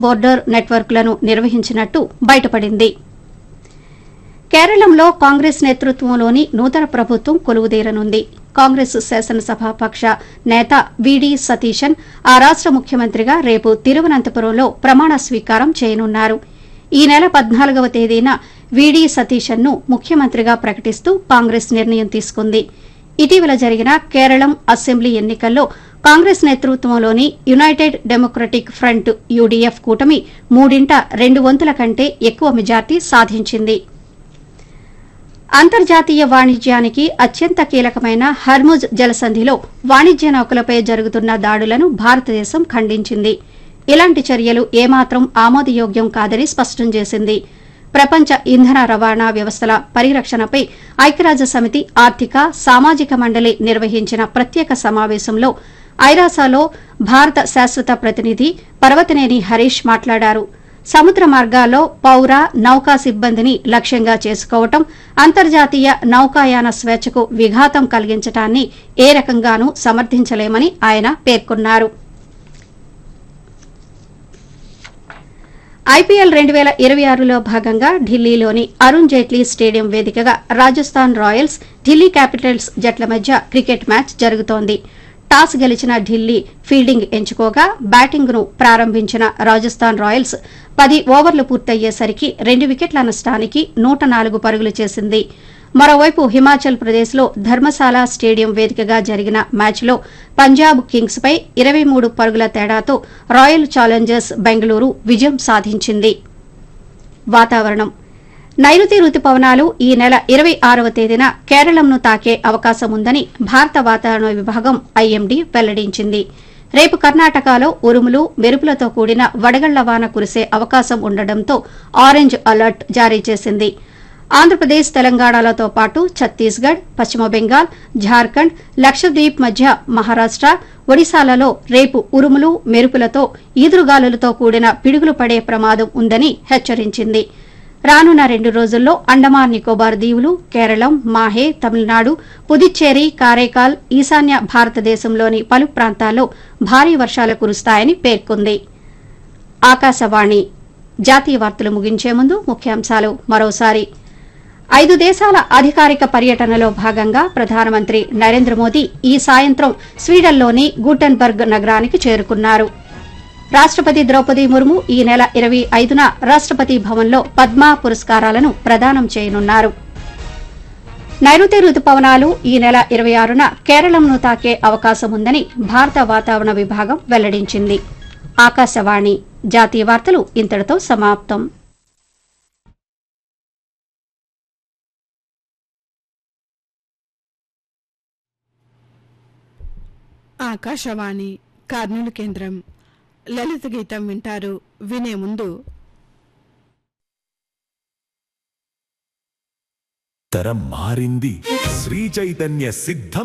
Border నెట్వర్క్లను నిర్వహించినట్టు బయటపడింది. కేరళంలో కాంగ్రెస్ నేతృత్వంలోని నూతన ప్రభుత్వం కొలువుదీరనుంది. కాంగ్రెస్ శాసనసభాపక్ష నేత వీడీ సతీశన్ ఆ రాష్ట ముఖ్యమంత్రిగా రేపు తిరువనంతపురంలో ప్రమాణ స్వీకారం చేయనున్నారు. ఈ నెల 14వ తేదీన వీడీ సతీశన్ను ముఖ్యమంత్రిగా ప్రకటిస్తూ కాంగ్రెస్ నిర్ణయం తీసుకుంది. ఇటీవల జరిగిన కేరళం అసెంబ్లీ ఎన్నికల్లో కాంగ్రెస్ నేతృత్వంలోని యునైటెడ్ డెమోక్రటిక్ ఫ్రంట్ యూడీఎఫ్ కూటమి 3/2 కంటే ఎక్కువ మెజార్టీ సాధించింది. అంతర్జాతీయ వాణిజ్యానికి అత్యంత కీలకమైన హర్ముజ్ జలసంధిలో వాణిజ్య నౌకలపై జరుగుతున్న దాడులను భారతదేశం ఖండించింది. ఇలాంటి చర్యలు ఏమాత్రం ఆమోదయోగ్యం కాదని స్పష్టం చేసింది. ప్రపంచ ఇంధన రవాణా వ్యవస్థల పరిరక్షణపై ఐక్యరాజ్యసమితి ఆర్థిక సామాజిక మండలి నిర్వహించిన ప్రత్యేక సమావేశంలో ఐరాసాలో భారత శాశ్వత ప్రతినిధి పర్వతనేని హరీష్ మాట్లాడారు. సముద్ర మార్గాల్లో పౌర నౌకా సిబ్బందిని లక్ష్యంగా చేసుకోవటం అంతర్జాతీయ నౌకాయాన స్వేచ్ఛకు విఘాతం కలిగించటాన్ని ఏ రకంగానూ సమర్థించలేమని ఆయన పేర్కొన్నారు. ఐపీఎల్ 2026లో భాగంగా ఢిల్లీలోని అరుణ్ జైట్లీ స్టేడియం వేదికగా రాజస్థాన్ రాయల్స్ ఢిల్లీ క్యాపిటల్స్ జట్ల మధ్య క్రికెట్ మ్యాచ్ జరుగుతోంది. టాస్ గెలిచిన ఢిల్లీ ఫీల్డింగ్ ఎంచుకోగా బ్యాటింగ్ను ప్రారంభించిన రాజస్థాన్ రాయల్స్ 10 ఓవర్లు పూర్తయ్యేసరికి 2 వికెట్ల నష్టానికి 104 పరుగులు చేసింది. మరోవైపు హిమాచల్ ప్రదేశ్లో ధర్మశాల స్టేడియం వేదికగా జరిగిన మ్యాచ్లో పంజాబ్ కింగ్స్పై 23 పరుగుల తేడాతో రాయల్ ఛాలెంజర్స్ బెంగళూరు విజయం సాధించింది. వాతావరణం నైరుతి రుతుపవనాలు ఈ నెల 26వ తేదీన కేరళంను తాకే అవకాశం ఉందని భారత వాతావరణ విభాగం ఐఎండీ వెల్లడించింది. రేపు కర్ణాటకలో ఉరుములు మెరుపులతో కూడిన వడగళ్ల వాన కురిసే అవకాశం ఉండడంతో ఆరెంజ్ అలర్ట్ జారీ చేసింది. ఆంధ్రప్రదేశ్ తెలంగాణలతో పాటు ఛత్తీస్గఢ్ పశ్చిమ బెంగాల్ ఝార్ఖండ్ లక్షద్వీప్ మధ్య మహారాష్ట ఒడిశాలలో రేపు ఉరుములు మెరుపులతో ఈదురుగాలులతో కూడిన పిడుగులు పడే ప్రమాదం ఉందని హెచ్చరించింది. రానున్న 2 రోజుల్లో అండమాన్ నికోబార్ దీవులు కేరళం మాహే తమిళనాడు పుదుచ్చేరి కారైకాల్ ఈశాన్య భారతదేశంలోని పలు ప్రాంతాల్లో భారీ వర్షాలు కురుస్తాయని పేర్కొంది. ఆకాశవాణి జాతీయ వార్తలు ముగించే ముందు ముఖ్యాంశాలు మరోసారి. 5 దేశాల అధికారిక పర్యటనలో భాగంగా ప్రధానమంత్రి నరేంద్ర మోదీ ఈ సాయంత్రం స్వీడన్లోని గూటెన్బర్గ్ నగరానికి చేరుకున్నారు. రాష్టపతి ద్రౌపది ముర్ము ఈ నెల 25న రాష్టపతి భవన్లో పద్మ పురస్కారాలను ప్రదానం చేయనున్నారు. నైరుతి రుతుపవనాలు ఈ నెల 26న కేరళంను తాకే అవకాశం ఉందని భారత వాతావరణ విభాగం వెల్లడించింది. ఆకాశవాణి జాతీయ వార్తలు ఇంతటితో సమాప్తం. ఆకాశవాణి కర్నూలు కేంద్రం లలిత గీతం వింటారు. వినే ముందు తరం మారింది శ్రీ చైతన్య సిద్ధం